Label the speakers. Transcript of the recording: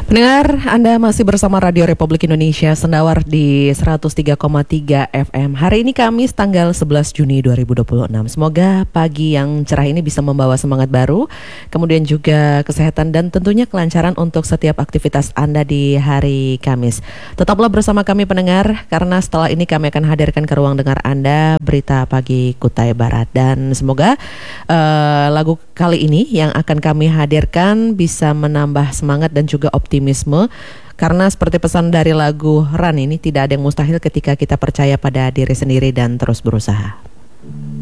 Speaker 1: Pendengar, Anda masih bersama Radio Republik Indonesia Sendawar di 103,3 FM. Hari ini Kamis tanggal 11 Juni 2026. Semoga pagi yang cerah ini bisa membawa semangat baru, kemudian juga kesehatan dan tentunya kelancaran untuk setiap aktivitas Anda di hari Kamis. Tetaplah bersama kami pendengar, karena setelah ini kami akan hadirkan ke ruang dengar Anda berita pagi Kutai Barat. Dan semoga lagu kali ini yang akan kami hadirkan bisa menambah semangat dan juga optimisme, karena seperti pesan dari lagu Run ini, tidak ada yang mustahil ketika kita percaya pada diri sendiri dan terus berusaha.